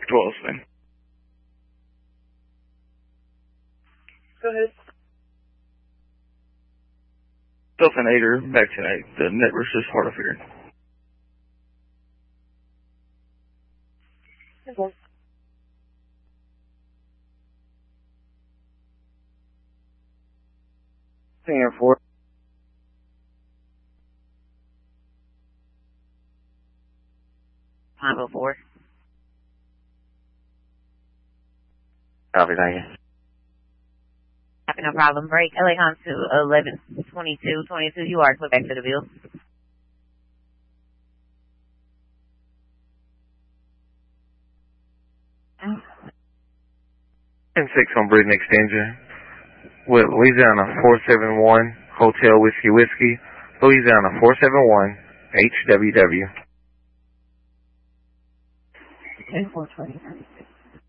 Dwellsman. Go ahead. Delta 8er, back tonight. The network's just hard of hearing. Okay. Air 4. .504. Copy, thank you. Copy, no problem. Break. LA on to 1122. You are put back to the bill. And 6 on Britain Extension. With Louisiana 471, Hotel Whiskey, Louisiana 471, HWW. 10-420.